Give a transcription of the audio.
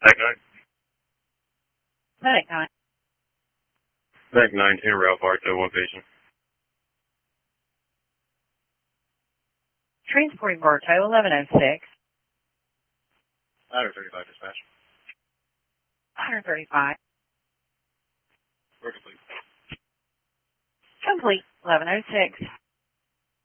Back 9. Medic 9. Back 9, 10 Ralph Arto, one patient. Transporting Bartow, 1106. 135 dispatch. 135. We're complete. Complete, 1106.